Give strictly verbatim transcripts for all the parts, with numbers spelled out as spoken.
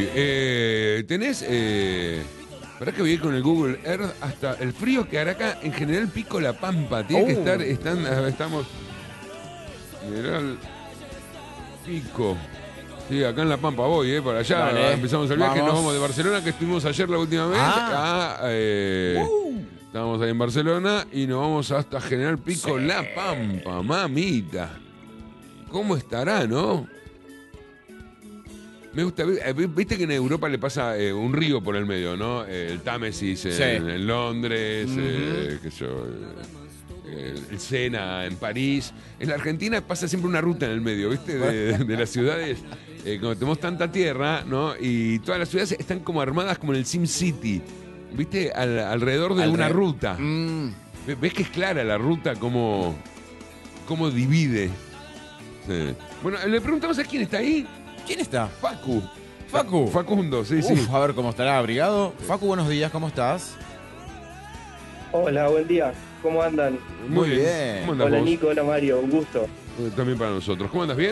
eh, tenés... Eh, ¿Para que voy a ir con el Google Earth hasta el frío que hará acá? En General Pico La Pampa. Tiene Oh. que estar... Están, estamos... General Pico. Sí, acá en La Pampa voy, ¿eh? Para allá. Vale. Empezamos el viaje. Vamos. Nos vamos de Barcelona, que estuvimos ayer la última vez. Ah. A, eh, Uh. Estábamos ahí en Barcelona y nos vamos hasta General Pico Sí. La Pampa. Mamita. ¿Cómo estará, no? Me gusta, viste que en Europa le pasa eh, un río por el medio, ¿no? Eh, el Támesis en, Sí. en Londres, Uh-huh. eh, qué sé yo, eh, el Sena en París. En la Argentina pasa siempre una ruta en el medio, ¿viste? De, de las ciudades. Eh, como tenemos tanta tierra, ¿no? Y todas las ciudades están como armadas como en el Sim City, ¿viste? Al, alrededor de Alre- una ruta. Mm. ¿Ves que es clara la ruta cómo, cómo divide? Sí. Bueno, le preguntamos a quién está ahí. ¿Quién está? Facu. Facu. Facundo, sí, sí. Uf, a ver cómo estará abrigado. Facu, buenos días, ¿cómo estás? Hola, buen día. ¿Cómo andan? Muy bien. ¿Cómo andas Hola vos? Nico, hola Mario, un gusto. Eh, También para nosotros. ¿Cómo andas? ¿Bien?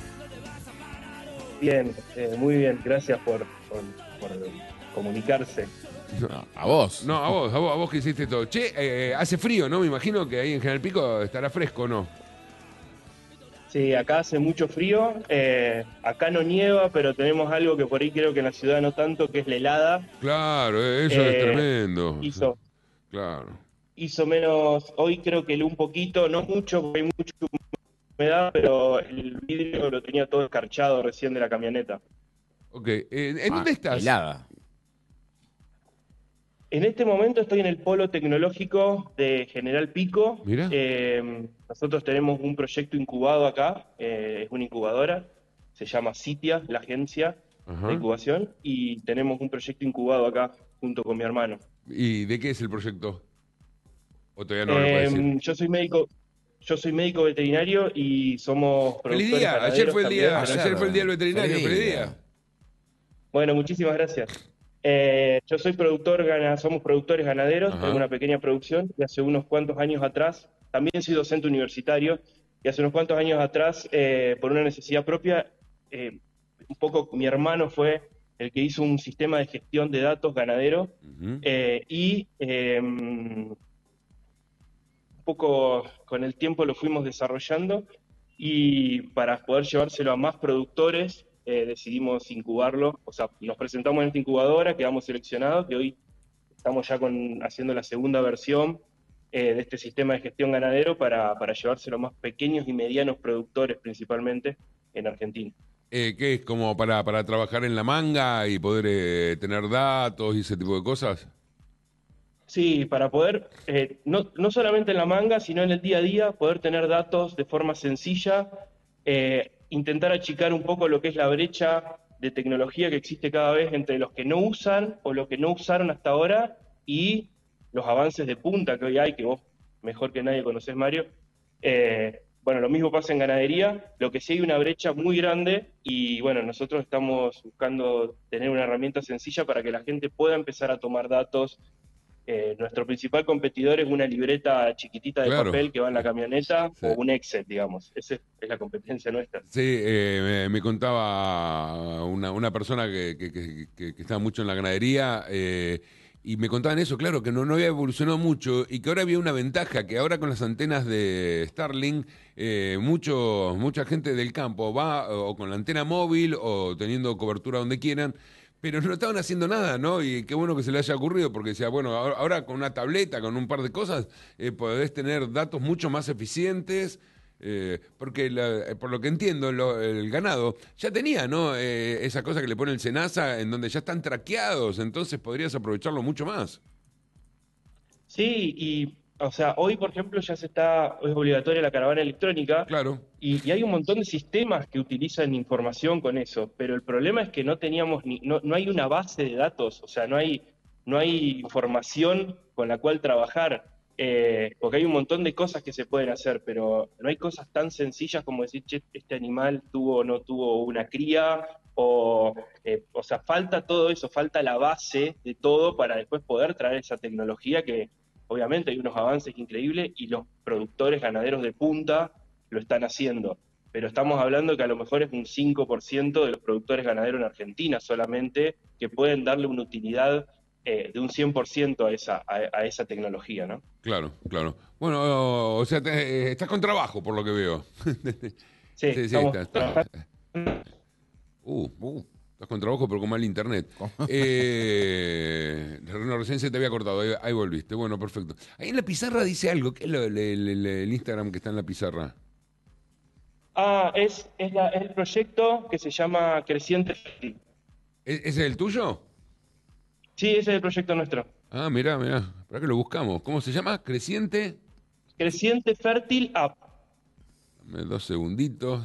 Bien, eh, muy bien, gracias por, por, por comunicarse. No, a vos. No, a vos, a vos, a vos que hiciste todo. Che, eh, hace frío, ¿no? Me imagino que ahí en General Pico estará fresco, ¿no? Sí, acá hace mucho frío, eh, acá no nieva, pero tenemos algo que por ahí creo que en la ciudad no tanto, que es la helada. Claro, eh, eso es Eh, tremendo. Hizo, Claro. hizo menos, hoy creo que un poquito, no mucho, porque hay mucha humedad, pero el vidrio lo tenía todo escarchado recién de la camioneta. Ok, eh, ¿en Ah, dónde estás? Helada. En este momento estoy en el polo tecnológico de General Pico. Mira. Eh, nosotros tenemos un proyecto incubado acá, eh, es una incubadora, se llama Citia, la agencia Ajá. de incubación, y tenemos un proyecto incubado acá junto con mi hermano. ¿Y de qué es el proyecto? ¿O todavía no me lo puedes decir? Eh, yo soy médico, yo soy médico veterinario y somos ¡Feliz productores día! ganaderos Ayer fue el día, también. ayer fue el día del veterinario. Feliz ¡Feliz día. día! Bueno, muchísimas gracias. Eh, yo soy productor, gana- somos productores ganaderos, Ajá. tengo una pequeña producción y hace unos cuantos años atrás, también soy docente universitario, y hace unos cuantos años atrás, eh, por una necesidad propia, eh, un poco mi hermano fue el que hizo un sistema de gestión de datos ganadero Ujú. eh, y eh, un poco con el tiempo lo fuimos desarrollando y para poder llevárselo a más productores eh, decidimos incubarlo, o sea, nos presentamos en esta incubadora, quedamos seleccionados, que hoy estamos ya con, haciendo la segunda versión eh, de este sistema de gestión ganadero para, para llevárselo a más pequeños y medianos productores principalmente en Argentina. Eh, ¿Qué es? ¿Como para, para trabajar en la manga y poder eh, tener datos y ese tipo de cosas? Sí, para poder, eh, no, no solamente en la manga, sino en el día a día, poder tener datos de forma sencilla, eh, intentar achicar un poco lo que es la brecha de tecnología que existe cada vez entre los que no usan o los que no usaron hasta ahora y los avances de punta que hoy hay, que vos mejor que nadie conocés, Mario. Eh, bueno, lo mismo pasa en ganadería, lo que sí hay una brecha muy grande y bueno, nosotros estamos buscando tener una herramienta sencilla para que la gente pueda empezar a tomar datos. Eh, nuestro principal competidor es una libreta chiquitita de Claro. papel que va en la camioneta Sí. o un Excel, digamos. Esa es la competencia nuestra. Sí, eh, me, me contaba una, una persona que, que, que, que- que estaba mucho en la ganadería eh, y me contaban eso, claro, que no, no había evolucionado mucho y que ahora había una ventaja, que ahora con las antenas de Starlink, eh, mucho, mucha gente del campo va o con la antena móvil o teniendo cobertura donde quieran, pero no estaban haciendo nada, ¿no? Y qué bueno que se le haya ocurrido, porque decía, bueno, ahora, ahora con una tableta, con un par de cosas, eh, podés tener datos mucho más eficientes. Eh, porque la- eh, por lo que entiendo, lo- el ganado ya tenía, ¿no? Eh, esa cosa que le pone el Senasa, en donde ya están traqueados, entonces podrías aprovecharlo mucho más. Sí, y o sea, hoy por ejemplo ya se está, es obligatoria la caravana electrónica Claro, y, y hay un montón de sistemas que utilizan información con eso, pero el problema es que no teníamos ni, no, no hay una base de datos, o sea, no hay, no hay información con la cual trabajar, eh, porque hay un montón de cosas que se pueden hacer, pero no hay cosas tan sencillas como decir, che, este animal tuvo o no tuvo una cría, o, eh, o sea, falta todo eso, falta la base de todo para después poder traer esa tecnología que obviamente hay unos avances increíbles y los productores ganaderos de punta lo están haciendo. pero estamos hablando que a lo mejor es un cinco por ciento de los productores ganaderos en Argentina solamente que pueden darle una utilidad eh, de un cien por ciento a esa, a, a esa tecnología, ¿no? Claro, claro. Bueno, o, o sea, te- eh, estás con trabajo, por lo que veo. Sí, Sí, sí, estamos está, está. Uh, uh, estás con trabajo, pero con mal internet. Eh, no, recién se te había cortado, ahí, ahí volviste. Bueno, perfecto. Ahí en la pizarra dice algo. ¿Qué es lo- el, el- el- el Instagram que está en la pizarra? Ah, es, es, la- es el proyecto que se llama Creciente Fértil. ¿E- ¿Ese es el tuyo? Sí, ese es el proyecto nuestro. Ah, mirá, mirá. ¿Para que lo buscamos? ¿Cómo se llama? Creciente. Creciente Fértil App. Dame dos segunditos.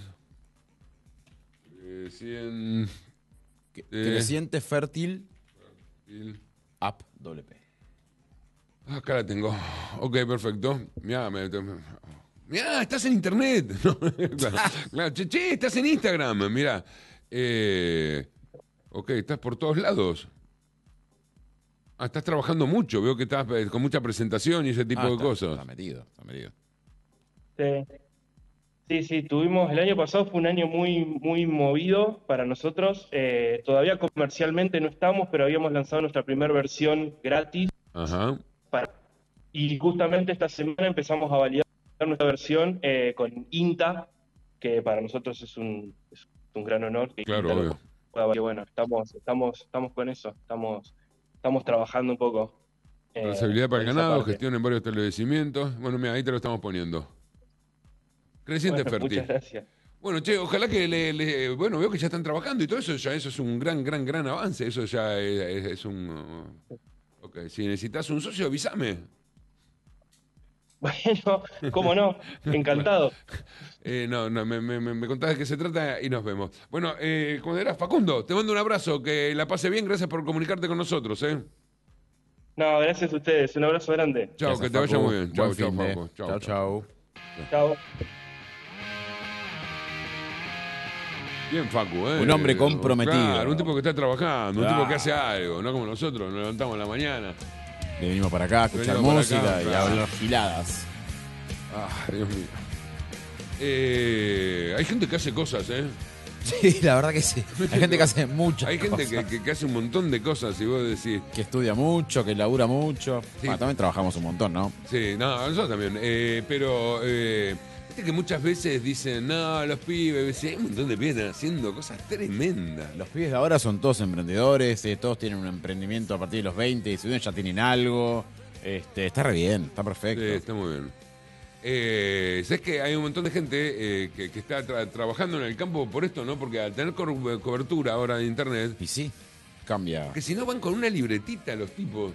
Crecien- Que- Eh. Creciente Fértil App doble P. Ah, acá la tengo. Ok, perfecto. Mirá, me, te- mirá, estás en internet. No, claro, claro. Che, che, estás en Instagram. Mirá. Eh, ok, estás por todos lados. Ah, estás trabajando mucho. Veo que estás eh, con mucha presentación y ese tipo Ah, de está, cosas. Está metido, está metido. Sí. Sí, sí, tuvimos, el año pasado fue un año muy, muy movido para nosotros. Eh, todavía comercialmente no estamos, pero habíamos lanzado nuestra primera versión gratis. Ajá. para- y justamente esta semana empezamos a validar nuestra versión eh, con INTA, que para nosotros es un, es un gran honor que Claro, INTA lo obvio. pueda validar. Bueno, estamos, estamos, estamos con eso, estamos, estamos trabajando un poco. eh, Trazabilidad para el con esa ganado, parte. gestión en varios establecimientos. Bueno, mira, ahí te lo estamos poniendo. Creciente Bueno, fértil. muchas gracias. Bueno, che, ojalá que le, le- Bueno, veo que ya están trabajando y todo eso, ya eso es un gran, gran, gran avance. Eso ya es, es- es un... uh, ok, si necesitas un socio, avísame. Bueno, cómo no, encantado. Eh, no, no, me, me, me- me contás de qué se trata y nos vemos. Bueno, eh, como era Facundo, te mando un abrazo, que la pase bien, gracias por comunicarte con nosotros, ¿eh? No, gracias a ustedes, un abrazo grande. Chao, Gracias, que te vaya Facu. muy bien. Chao, Buen chao, fin de. Facu. Chao, chao. Chao. Bien, Facu, ¿eh? Un hombre comprometido. Claro, un tipo que está trabajando, un Claro. tipo que hace algo, no como nosotros, nos levantamos en la mañana. Le venimos para acá a escuchar Venimos para música acá, y claro. a hablar giladas. Ah, Dios mío. Eh, hay gente que hace cosas, ¿eh? Sí, la verdad que sí. Hay gente que hace muchas Hay gente cosas. que, que- que hace un montón de cosas y vos decís, Que estudia mucho, que labura mucho. Sí. Bueno, también trabajamos un montón, ¿no? sí, no, nosotros también, eh, pero eh, viste que muchas veces dicen, no, los pibes, sí, hay un montón de pibes haciendo cosas tremendas. Los pibes de ahora son todos emprendedores, eh, todos tienen un emprendimiento a partir de los veinte, y si uno ya tienen algo. Este, está re bien, está perfecto. Sí, está muy bien. Eh, ¿Sabes que hay un montón de gente eh, que, que está tra- trabajando en el campo por esto, ¿no? Porque al tener co- cobertura ahora de internet, Y sí, cambia. que si no van con una libretita los tipos.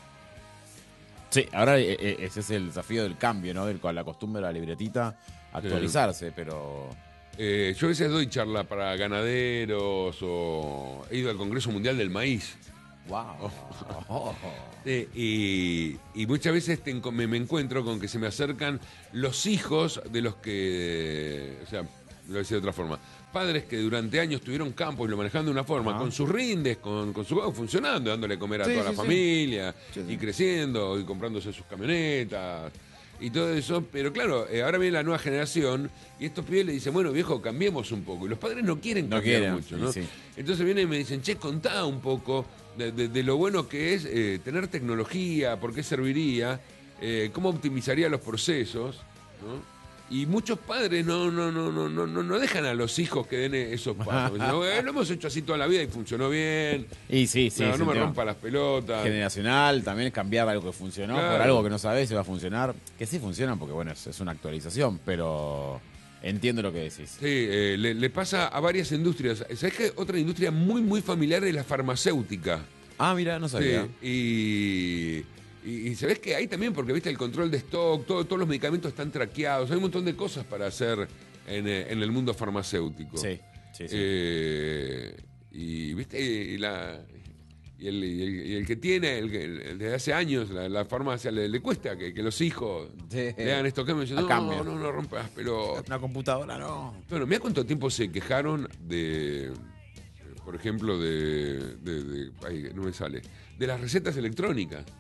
Sí, ahora eh, eh, ese es el desafío del cambio, ¿no? Del, con la costumbre de la libretita, actualizarse, pero... Eh, yo a veces doy charla para ganaderos o he ido al Congreso Mundial del Maíz. ¡Wow! Eh, y, y muchas veces te enco- me, me encuentro con que se me acercan los hijos de los que, o sea, lo voy a decir de otra forma, padres que durante años tuvieron campo y lo manejaban de una forma, Ah. con sus rindes, con, con su funcionando, dándole a comer a Sí, toda sí, la sí. familia, Sí, sí. y creciendo, y comprándose sus camionetas, y todo eso. Pero claro, eh, ahora viene la nueva generación, y estos pibes le dicen, bueno, viejo, cambiemos un poco. Y los padres no quieren No cambiar quieren, mucho, sí, ¿no? sí. Entonces vienen y me dicen, che, contá un poco de, de- de lo bueno que es eh, tener tecnología, por qué serviría, eh, cómo optimizaría los procesos, ¿no? Y muchos padres no, no, no, no, no, no no dejan a los hijos que den esos pasos. Dicen, "Eh, lo hemos hecho así toda la vida y funcionó bien. Y sí, sí. no, es no un me tema rompa las pelotas. generacional, también es cambiar algo que funcionó Claro. por algo que no sabés si va a funcionar. Que sí funcionan porque, bueno, es, es una actualización, pero entiendo lo que decís. Sí, eh, le, le pasa a varias industrias. ¿Sabés que otra industria muy, muy familiar es la farmacéutica? Ah, mira, no sabía. Sí, y, y, y sabés que ahí también, porque viste el control de stock, todo- todos los medicamentos están traqueados, hay un montón de cosas para hacer en, eh, en el mundo farmacéutico. Sí, sí, sí. Eh, y viste, y, la, y, el, y el- y el que tiene, el, que- el de hace años, la, la farmacia le, le cuesta que, que los hijos Sí. le hagan esto que me dicen, A no, cambio. no, no rompas, pero... Una computadora no. Bueno, mira cuánto tiempo se quejaron de, por ejemplo, de, de- de- ay, no me sale, de las recetas electrónicas.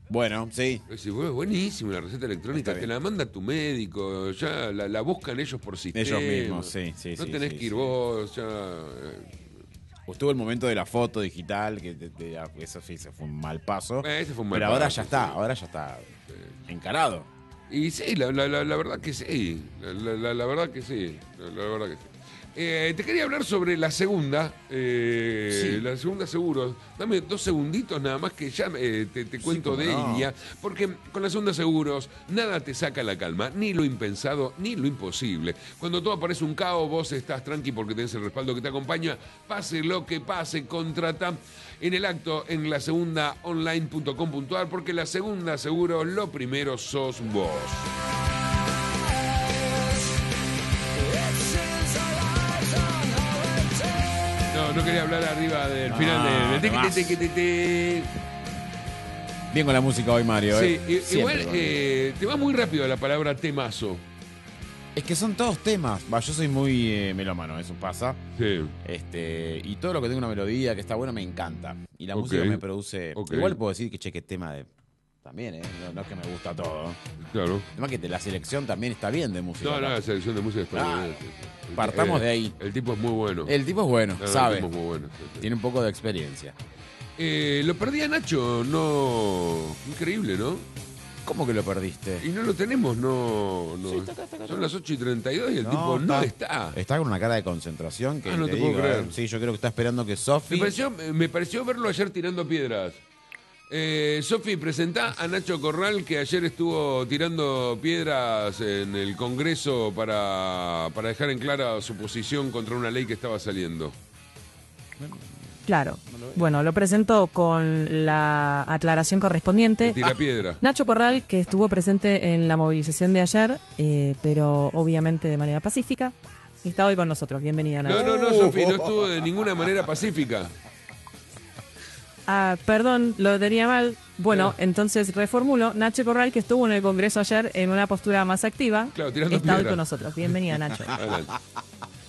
Bueno, sí. Sí, bueno, buenísimo la receta electrónica, te la manda tu médico, ya la, la buscan ellos por sistema. Ellos mismos, sí, sí, No sí, tenés sí, que ir sí. vos, ya... eh. Estuvo el momento de la foto digital, que te- te- eso sí, se fue un mal paso. Eh, ese fue un mal pero ahora paso, ya está, sí. ahora ya está encarado. Y sí, la, la, la, la verdad que sí, la, la, la verdad que sí, la, la verdad que sí. Eh, te quería hablar sobre la segunda, eh, Sí. la segunda seguros. Dame dos segunditos nada más que ya eh, te, te cuento cómo de no. ella, porque con la segunda seguros nada te saca la calma, ni lo impensado, ni lo imposible. Cuando todo parece un caos, vos estás tranqui porque tenés el respaldo que te acompaña. Pase lo que pase, contrata en el acto en la segunda online punto com punto a r, porque la segunda seguros, lo primero sos vos. No, no quería hablar arriba del final Ah, de... de- demás. de- de- de- de- Bien con la música hoy, Mario. Sí, ¿eh? i- Siempre igual con- eh, te va muy rápido la palabra temazo. Es que son todos temas. Va, yo soy muy eh, melómano, eso pasa. Sí. Este, y todo lo que tenga una melodía que está buena me encanta. Y la Ok. música me produce. Ok. Igual puedo decir que che, que tema de. También, ¿eh? No, no es que me gusta todo. Claro. Además que te- la selección también está bien de música. No, no, acá. la selección de música está Ah, muy bien. sí, sí. partamos Eh, de ahí. El tipo es muy bueno. El tipo es bueno, No, no, sabe. El tipo es muy bueno. sí, sí. Tiene un poco de experiencia. Eh, lo perdí a Nacho, no... Increíble, ¿no? ¿Cómo que lo perdiste? Y no lo tenemos, no... no. Sí, está acá, está acá, Son está las ocho y treinta y dos y el tipo no está. Está con una cara de concentración que Ah, no te te puedo digo, creer. eh, sí, yo creo que está esperando que Me Sofi. pareció, me pareció verlo ayer tirando piedras. Eh, Sofi, presentá a Nacho Corral, que ayer estuvo tirando piedras en el Congreso para, para dejar en clara su posición contra una ley que estaba saliendo. Claro. Bueno, lo presento con la aclaración correspondiente. Tira piedra. Nacho Corral, que estuvo presente en la movilización de ayer, eh, pero obviamente de manera pacífica, y está hoy con nosotros. Bienvenida, Nacho. No, no, no, Sofi, no estuvo de ninguna manera pacífica. Ah, perdón, lo tenía mal. Bueno, entonces reformulo. Nacho Corral, que estuvo en el Congreso ayer en una postura más activa, Claro, tirando está hoy piedra. con nosotros. Bienvenida, Nacho. Adelante.